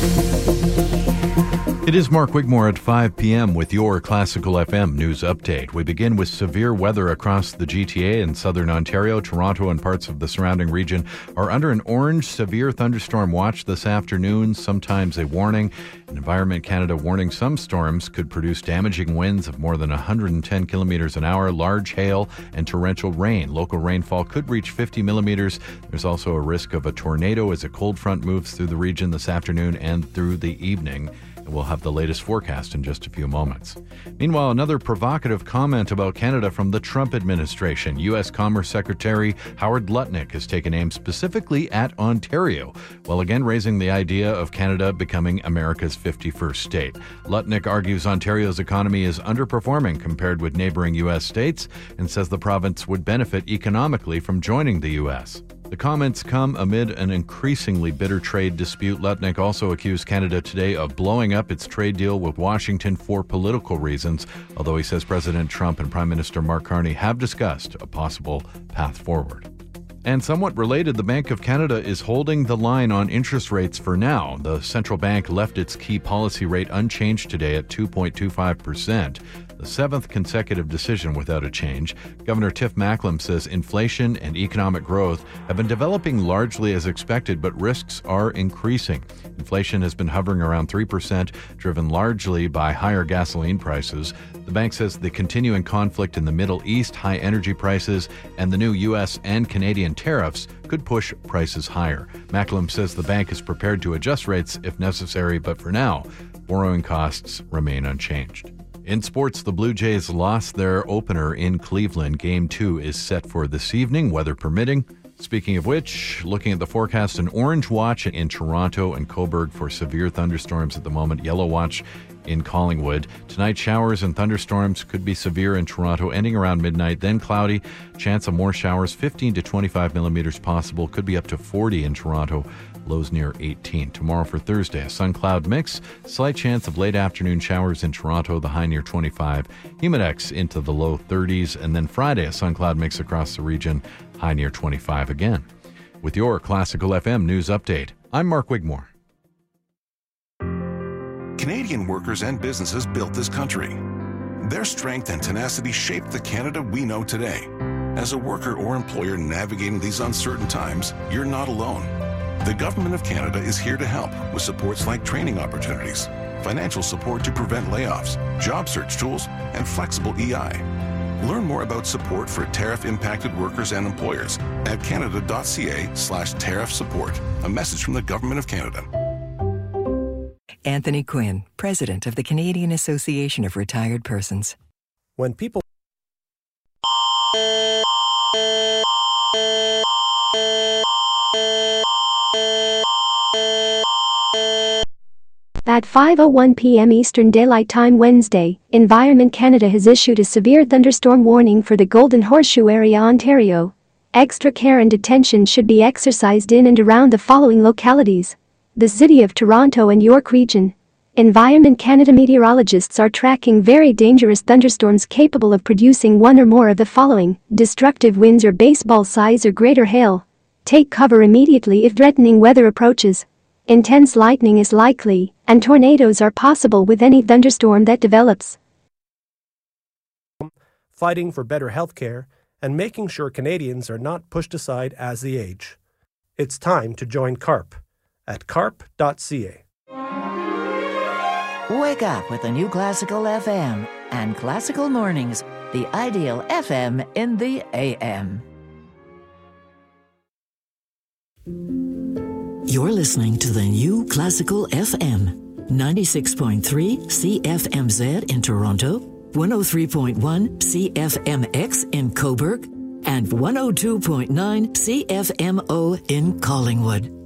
It is Mark Wigmore at 5 p.m. with your Classical FM news update. We begin with severe weather across the GTA in southern Ontario. Toronto and parts of the surrounding region are under an orange severe thunderstorm watch this afternoon, sometimes a warning. Environment Canada warning some storms could produce damaging winds of more than 110 kilometers an hour, large hail, and torrential rain. Local rainfall could reach 50 millimeters. There's also a risk of a tornado as a cold front moves through the region this afternoon and through the evening. We'll have the latest forecast in just a few moments. Meanwhile, another provocative comment about Canada from the Trump administration. U.S. Commerce Secretary Howard Lutnick has taken aim specifically at Ontario, while again raising the idea of Canada becoming America's 51st state. Lutnick argues Ontario's economy is underperforming compared with neighboring U.S. states and says the province would benefit economically from joining the U.S. The comments come amid an increasingly bitter trade dispute. Lutnick also accused Canada today of blowing up its trade deal with Washington for political reasons, although he says President Trump and Prime Minister Mark Carney have discussed a possible path forward. And somewhat related, the Bank of Canada is holding the line on interest rates for now. The central bank left its key policy rate unchanged today at 2.25%. The seventh consecutive decision without a change. Governor Tiff Macklem says inflation and economic growth have been developing largely as expected, but risks are increasing. Inflation has been hovering around 3%, driven largely by higher gasoline prices. The bank says the continuing conflict in the Middle East, high energy prices, and the new U.S. and Canadian tariffs could push prices higher. Macklem says the bank is prepared to adjust rates if necessary, but for now, borrowing costs remain unchanged. In sports, the Blue Jays lost their opener in Cleveland. Game 2 is set for this evening, weather permitting. Speaking of which, looking at the forecast, an orange watch in Toronto and Cobourg for severe thunderstorms at the moment, yellow watch in Collingwood. Tonight, showers and thunderstorms could be severe in Toronto, ending around midnight, then cloudy. Chance of more showers, 15 to 25 millimeters possible, could be up to 40 in Toronto. Lows near 18. Tomorrow for Thursday, a sun-cloud mix. Slight chance of late afternoon showers in Toronto, the high near 25. Humidex into the low 30s. And then Friday, a sun-cloud mix across the region, high near 25 again. With your Classical FM news update, I'm Mark Wigmore. Canadian workers and businesses built this country. Their strength and tenacity shaped the Canada we know today. As a worker or employer navigating these uncertain times, you're not alone. The Government of Canada is here to help with supports like training opportunities, financial support to prevent layoffs, job search tools, and flexible EI. Learn more about support for tariff-impacted workers and employers at canada.ca/tariff support. A message from the Government of Canada. Anthony Quinn, President of the Canadian Association of Retired Persons. When people At 5:01 p.m. Eastern Daylight Time Wednesday, Environment Canada has issued a severe thunderstorm warning for the Golden Horseshoe area, Ontario. Extra care and attention should be exercised in and around the following localities: the City of Toronto and York Region. Environment Canada meteorologists are tracking very dangerous thunderstorms capable of producing one or more of the following: destructive winds or baseball size or greater hail. Take cover immediately if threatening weather approaches. Intense lightning is likely, and tornadoes are possible with any thunderstorm that develops. fighting for better health care and making sure Canadians are not pushed aside as they age. It's time to join CARP at carp.ca. Wake up with the new Classical FM and Classical Mornings, the ideal FM in the AM. You're listening to the new Classical FM, 96.3 CFMZ in Toronto, 103.1 CFMX in Cobourg, and 102.9 CFMO in Collingwood.